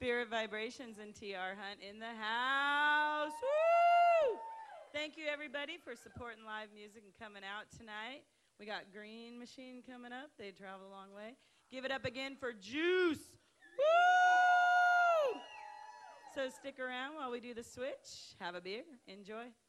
Spirit Vibrations and TR Hunt in the house. Woo! Thank you, everybody, for supporting live music and coming out tonight. We got Green Machine coming up. They travel a long way. Give it up again for Juice. Woo! So stick around while we do the switch. Have a beer. Enjoy.